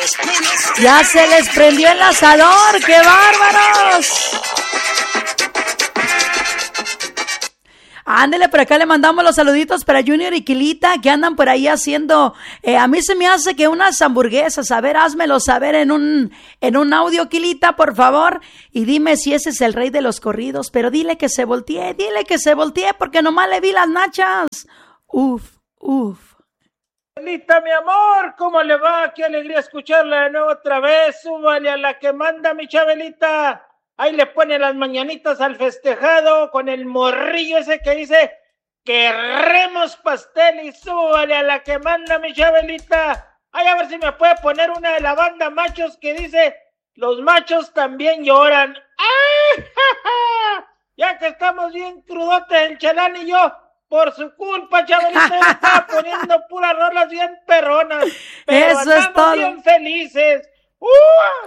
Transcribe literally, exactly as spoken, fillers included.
Ya se les prendió el asador, ¡qué bárbaros! Ándele, por acá le mandamos los saluditos para Junior y Quilita que andan por ahí haciendo, eh, a mí se me hace que unas hamburguesas, a ver, házmelo saber en un, en un audio, Quilita, por favor, y dime si ese es el rey de los corridos, pero dile que se voltee, dile que se voltee, porque nomás le vi las nachas. Uf, uf. Chabelita, mi amor, ¿cómo le va? Qué alegría escucharla de nuevo otra vez. Súbale a la que manda, mi Chabelita. Ahí le pone las mañanitas al festejado con el morrillo ese que dice queremos pastel, y súbale a la que manda, mi Chabelita. Ay, a ver si me puede poner una de la banda Machos que dice los machos también lloran. ¡Ay, ja, ja! Ya que estamos bien crudotes el Chalán y yo, por su culpa, Chabelita, me estaba poniendo puras rolas bien perronas, pero eso es todo. bien felices. ¡Uh!